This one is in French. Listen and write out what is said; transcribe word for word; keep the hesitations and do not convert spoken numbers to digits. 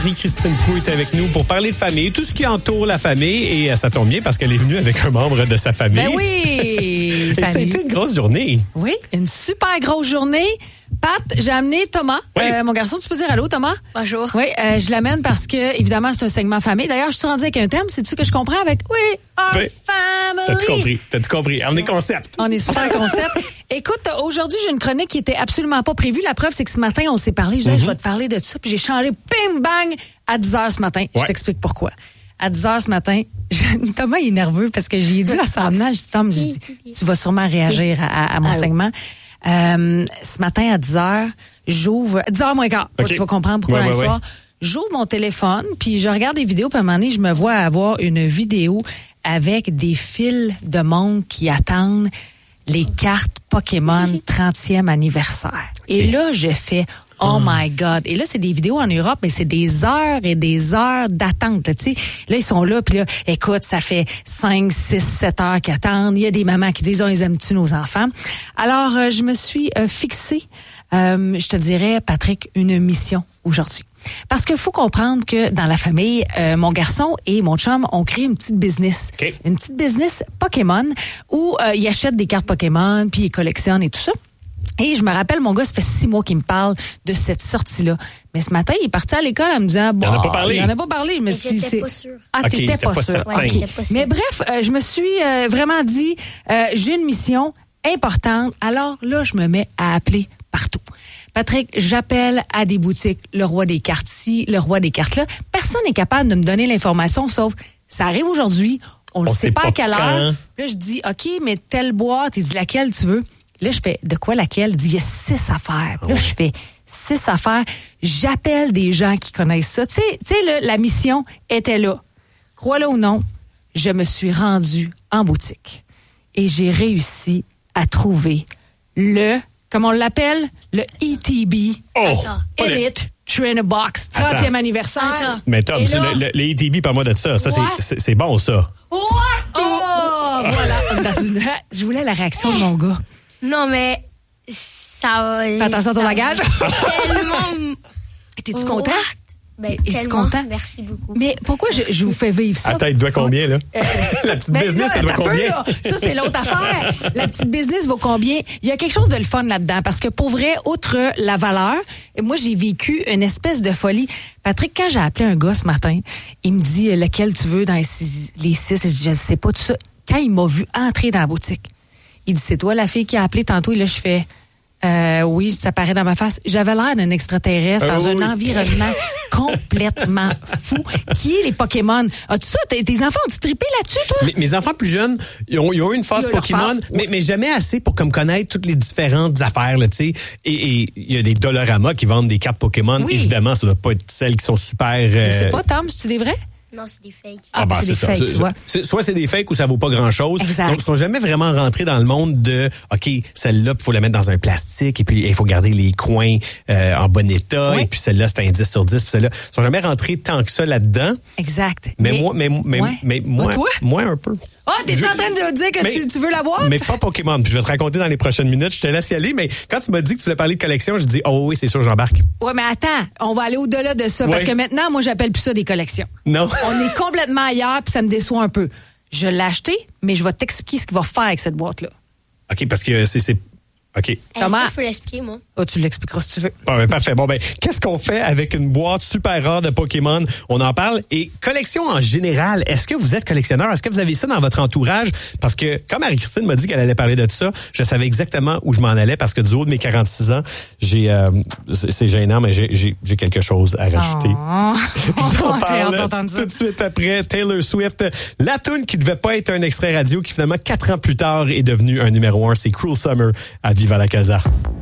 Christine Proulx est avec nous pour parler de famille, tout ce qui entoure la famille, et ça tombe bien parce qu'elle est venue avec un membre de sa famille. Ben oui! Ça a été une grosse journée. Oui, une super grosse journée. Pat, j'ai amené Thomas, oui. euh, mon garçon. Tu peux dire allô, Thomas? Bonjour. Oui, euh, je l'amène parce que, évidemment, c'est un segment famille. D'ailleurs, je suis rendue avec un thème. C'est-tu que je comprends avec « Oui, our oui. family ». T'as tout compris, t'as tout compris. On est concept. On est super concept. Écoute, aujourd'hui, j'ai une chronique qui était absolument pas prévue. La preuve, c'est que ce matin, on s'est parlé. Je disais, mm-hmm. je vais te parler de ça. Puis j'ai changé, bing, bang, à dix heures ce matin. Ouais. Je t'explique pourquoi. À dix heures ce matin, je, Thomas il est nerveux parce que j'ai dit à son amenage, je dis, Tom, j'ai dit, tu vas sûrement réagir à, à mon ah, segment. Oui. Euh, ce matin, à dix heures, j'ouvre, dix heures moins quart, okay. Tu vas comprendre pourquoi ouais, dans l'histoire. Ouais, ouais. J'ouvre mon téléphone, puis je regarde des vidéos, puis à un moment donné, je me vois avoir une vidéo avec des files de monde qui attendent les cartes Pokémon trentième anniversaire. Okay. Et là, je fais oh my God. Et là, c'est des vidéos en Europe, mais c'est des heures et des heures d'attente. Tu sais, là, ils sont là, puis là, écoute, ça fait cinq, six, sept heures qu'ils attendent. Il y a des mamans qui disent, oh, ils aiment-tu nos enfants? Alors, euh, je me suis euh, fixée, euh, je te dirais, Patrick, une mission aujourd'hui. Parce qu'il faut comprendre que dans la famille, euh, mon garçon et mon chum ont créé une petite business. Okay. Une petite business Pokémon où euh, ils achètent des cartes Pokémon, puis ils collectionnent et tout ça. Et je me rappelle, mon gars, ça fait six mois qu'il me parle de cette sortie-là. Mais ce matin, il est parti à l'école en me disant... Bon, il n'en a pas parlé. Il n'en a pas parlé. Mais, mais si j'étais pas sûre. Ah, okay, t'étais pas, pas sûre. Ouais, okay. pas sûre. Mais bref, euh, je me suis euh, vraiment dit, euh, j'ai une mission importante. Alors là, je me mets à appeler partout. Patrick, j'appelle à des boutiques, le roi des cartes ci, le roi des cartes là. Personne n'est capable de me donner l'information, sauf ça arrive aujourd'hui, on ne sait pas, pas à quelle quand. heure. Là, je dis, OK, mais telle boîte, il dit laquelle tu veux. Là, je fais, de quoi laquelle? Il dit, il y a six affaires. Là, je fais, six affaires. J'appelle des gens qui connaissent ça. Tu sais, tu sais, là, la mission était là. Crois-le ou non, je me suis rendue en boutique. Et j'ai réussi à trouver le, comment on l'appelle? Le E T B. Oh! Elite Trainer Box. trentième anniversaire. Attends. Mais Tom, là, le, le, le E T B, parle-moi de ça. Ça, c'est, c'est, c'est bon, ça. What? Oh! Voilà. Je voulais la réaction de mon gars. Non, mais ça... Fais attention à ton langage. Tellement... T'es-tu content? Ben, es-tu content? Merci beaucoup. Mais pourquoi je, je vous fais vivre ça? Attends, il doit combien, là? Euh, la petite ben business, elle doit combien? Peu, ça, c'est l'autre affaire. La petite business vaut combien? Il y a quelque chose de le fun là-dedans. Parce que pour vrai, outre la valeur, moi, j'ai vécu une espèce de folie. Patrick, quand j'ai appelé un gars ce matin, il me dit lequel tu veux dans les six. Les six. Je dis, je ne sais pas tout ça. Quand il m'a vu entrer dans la boutique, il dit, c'est toi la fille qui a appelé tantôt? Et là, je fais... Euh, oui, ça paraît dans ma face. J'avais l'air d'un extraterrestre euh, dans oui. un environnement complètement fou. Qui est les Pokémon? As-tu ça? Tes, tes enfants ont-tu trippé là-dessus, toi? Mes, mes enfants plus jeunes, ils ont, ils ont eu une phase Pokémon, mais, mais jamais assez pour comme connaître toutes les différentes affaires, là, tu sais. Et il y a des Dollarama qui vendent des cartes Pokémon. Oui. Évidemment, ça doit pas être celles qui sont super... Euh... Je sais pas, Tom, c'est des vrais? Non, c'est des fakes. Ah, ah ben, c'est, c'est des fakes, tu vois. C'est, soit c'est des fakes ou ça vaut pas grand-chose. Exact. Donc, ils sont jamais vraiment rentrés dans le monde de, OK, celle-là, il faut la mettre dans un plastique et puis il faut garder les coins euh, en bon état. Oui. Et puis celle-là, c'est un dix sur dix. Puis celle-là, ils sont jamais rentrés tant que ça là-dedans. Exact. Mais, mais moi, mais, mais, ouais. mais moi, toi? moi un peu. Ah, oh, t'es je... en train de dire que mais, tu, tu veux la boîte? Mais pas Pokémon. Puis je vais te raconter dans les prochaines minutes. Je te laisse y aller. Mais quand tu m'as dit que tu voulais parler de collection, je dis, oh oui, c'est sûr, j'embarque. Ouais, mais attends, on va aller au-delà de ça. Ouais. Parce que maintenant, moi, j'appelle plus ça des collections. Non. On est complètement ailleurs, puis ça me déçoit un peu. Je l'ai acheté, mais je vais t'expliquer ce qu'il va faire avec cette boîte-là. OK, parce que c'est... c'est... OK. Thomas, je peux l'expliquer, moi. Oh, tu l'expliqueras si tu veux. Bon, ben, parfait. Bon, ben, qu'est-ce qu'on fait avec une boîte super rare de Pokémon? On en parle. Et collection en général, est-ce que vous êtes collectionneur? Est-ce que vous avez ça dans votre entourage? Parce que, comme Marie-Christine m'a dit qu'elle allait parler de ça, je savais exactement où je m'en allais parce que du haut de mes quarante-six ans, j'ai, euh, c'est, c'est gênant, mais j'ai, j'ai, j'ai quelque chose à rajouter. Oh. Je vous en parle tout de suite après Taylor Swift. La tune qui devait pas être un extrait radio, qui finalement, quatre ans plus tard, est devenue un numéro un. C'est Cruel Summer à Viva la Casa.